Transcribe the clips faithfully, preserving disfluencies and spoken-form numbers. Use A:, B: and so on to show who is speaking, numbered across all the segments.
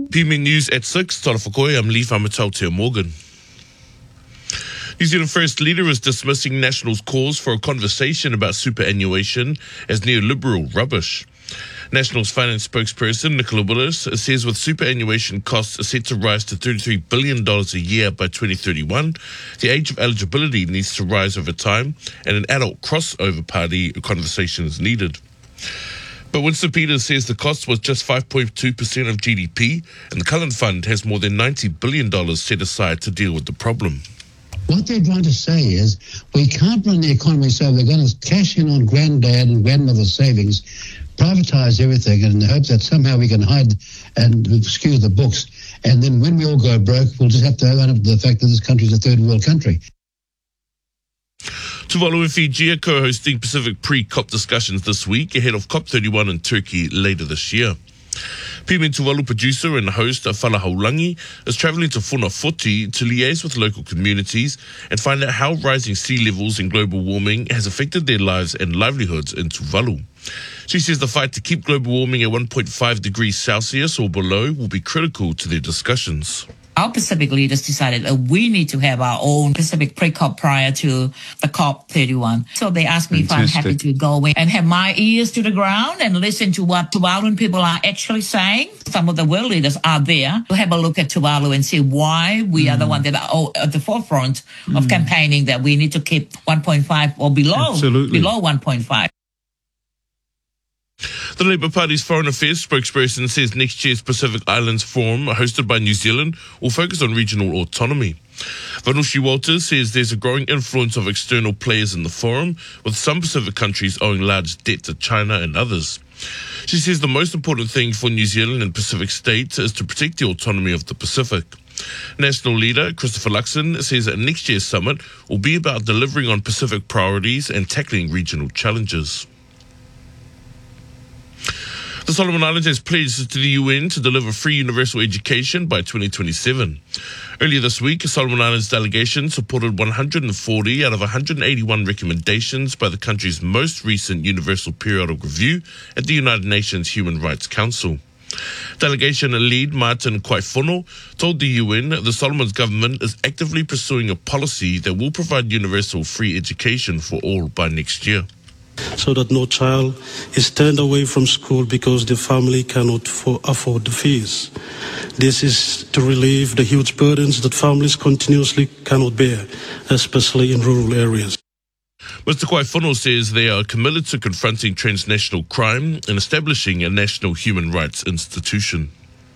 A: P M News at six, Tara Whakoe, I'm Lee Whamatau Morgan. New Zealand First Leader is dismissing National's calls for a conversation about superannuation as neoliberal rubbish. National's finance spokesperson Nicola Willis says with superannuation costs set to rise to thirty-three billion dollars a year by twenty thirty-one, the age of eligibility needs to rise over time and an adult crossover party conversation is needed. But Winston Peters says the cost was just five point two percent of G D P and the Cullen Fund has more than ninety billion dollars set aside to deal with the problem.
B: What they're trying to say is we can't run the economy so they're going to cash in on granddad and grandmother's savings, privatise everything in the hope that somehow we can hide and skew the books. And then when we all go broke, we'll just have to own up to the fact that this country is a third world country.
A: Tuvalu and Fiji are co-hosting Pacific pre-COP discussions this week ahead of COP thirty-one in Turkey later this year. P M Tuvalu producer and host Fala Haulangi is travelling to Funafuti to liaise with local communities and find out how rising sea levels and global warming has affected their lives and livelihoods in Tuvalu. She says the fight to keep global warming at one point five degrees Celsius or below will be critical to their discussions.
C: Our Pacific leaders decided that we need to have our own Pacific pre-COP prior to the COP thirty-one. So they asked me
D: Fantastic.
C: if I'm happy to go in and have my ears to the ground and listen to what Tuvaluan people are actually saying. Some of the world leaders are there to have a look at Tuvalu and see why we mm. are the one that are at the forefront mm. of campaigning that we need to keep one point five or below,
D: Absolutely.
C: below one point five.
A: The Labour Party's Foreign Affairs spokesperson says next year's Pacific Islands Forum, hosted by New Zealand, will focus on regional autonomy. Vanushi Walters says there's a growing influence of external players in the forum, with some Pacific countries owing large debt to China and others. She says the most important thing for New Zealand and Pacific states is to protect the autonomy of the Pacific. National leader Christopher Luxon says that next year's summit will be about delivering on Pacific priorities and tackling regional challenges. The Solomon Islands has pledged to the U N to deliver free universal education by twenty twenty-seven. Earlier this week, a Solomon Islands delegation supported one hundred forty out of one hundred eighty-one recommendations by the country's most recent Universal Periodic Review at the United Nations Human Rights Council. Delegation lead Martin Kwaifono told the U N the Solomons government is actively pursuing a policy that will provide universal free education for all by next year.
E: So that no child is turned away from school because the family cannot for, afford the fees. This is to relieve the huge burdens that families continuously cannot bear, especially in rural areas.
A: Mister Kwaifono says they are committed to confronting transnational crime and establishing a national human rights institution.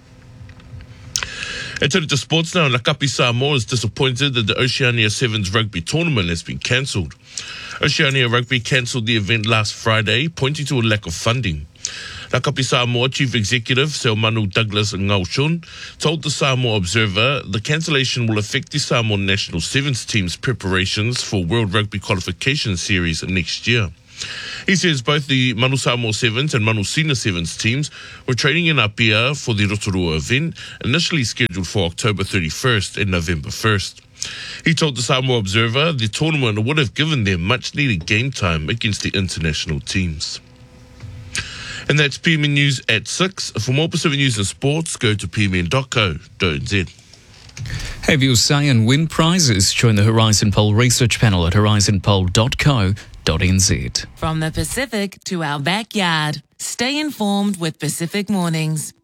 A: And turning to sports now, Nakapi Samoa is disappointed that the Oceania Sevens rugby tournament has been cancelled. Oceania Rugby cancelled the event last Friday, pointing to a lack of funding. Nakapi Samoa Chief Executive Seumanu Douglas Ngaushun told the Samoa Observer the cancellation will affect the Samoa national Sevens team's preparations for World Rugby Qualification Series next year. He says both the Manu Samoa Sevens and Manu Sina Sevens teams were training in Apia for the Rotorua event, initially scheduled for October thirty-first and November first. He told the Samoa Observer the tournament would have given them much-needed game time against the international teams. And that's P M N News at six. For more Pacific News and Sports, go to p m n dot co dot n z.
F: Have your say and win prizes. Join the Horizon Poll research panel at horizon poll dot co dot n z.
G: From the Pacific to our backyard, stay informed with Pacific Mornings.